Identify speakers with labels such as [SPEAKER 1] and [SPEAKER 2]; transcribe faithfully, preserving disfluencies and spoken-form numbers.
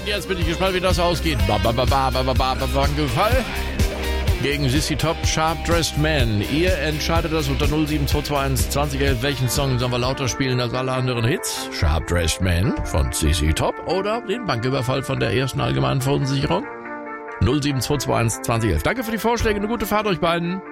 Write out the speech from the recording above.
[SPEAKER 1] jetzt bin ich gespannt, wie das ausgeht. Bankgefall gegen Sissy Top, Sharp Dressed Man. Ihr entscheidet das unter null sieben zwei zwei eins zwanzig elf. Welchen Song sollen wir lauter spielen als alle anderen Hits? Sharp Dressed Man von Sissy Top oder den Banküberfall von der ersten allgemeinen Verunsicherung? null sieben zwei zwei eins zwanzig elf. Danke für die Vorschläge, eine gute Fahrt euch beiden.